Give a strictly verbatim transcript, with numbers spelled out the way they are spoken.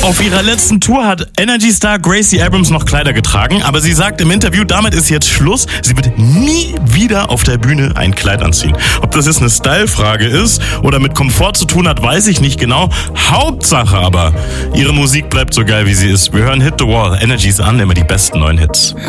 Auf ihrer letzten Tour hat Energy-Star Gracie Abrams noch Kleider getragen, aber sie sagt im Interview, damit ist jetzt Schluss. Sie wird nie wieder auf der Bühne ein Kleid anziehen. Ob das jetzt eine Style-Frage ist oder mit Komfort zu tun hat, weiß ich nicht genau. Hauptsache aber, ihre Musik bleibt so geil, wie sie ist. Wir hören Hit the Wall, Energies an, immer die besten neuen Hits.